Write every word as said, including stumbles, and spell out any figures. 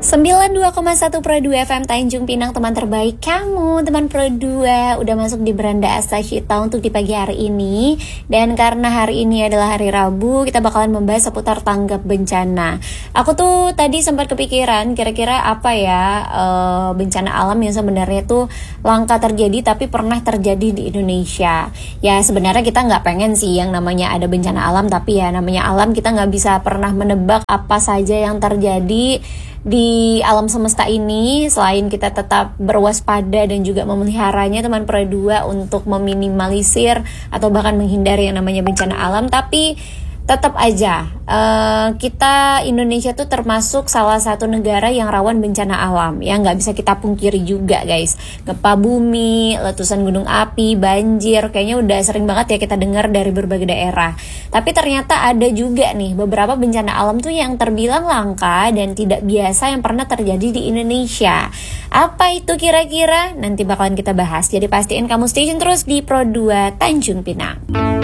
sembilan puluh dua koma satu Pro dua F M Tanjung Pinang, teman terbaik kamu, teman Pro dua udah masuk di beranda Astashita untuk di pagi hari ini. Dan karena hari ini adalah hari Rabu, kita bakalan membahas seputar tanggap bencana. Aku tuh tadi sempat kepikiran kira-kira apa ya uh, bencana alam yang sebenarnya tuh langka terjadi tapi pernah terjadi di Indonesia. Ya sebenarnya kita nggak pengen sih yang namanya ada bencana alam, tapi ya namanya alam, kita nggak bisa pernah menebak apa saja yang terjadi di alam semesta ini selain kita tetap berwaspada dan juga memeliharanya, teman Pro dua, untuk meminimalisir atau bahkan menghindari yang namanya bencana alam. Tapi tetap aja uh, kita Indonesia tuh termasuk salah satu negara yang rawan bencana alam, ya nggak bisa kita pungkiri juga guys. Gempa bumi, letusan gunung api, banjir, kayaknya udah sering banget ya kita dengar dari berbagai daerah. Tapi ternyata ada juga nih beberapa bencana alam tuh yang terbilang langka dan tidak biasa yang pernah terjadi di Indonesia. Apa itu kira-kira? Nanti bakalan kita bahas, jadi pastiin kamu stay tune terus di Pro dua Tanjung Pinang.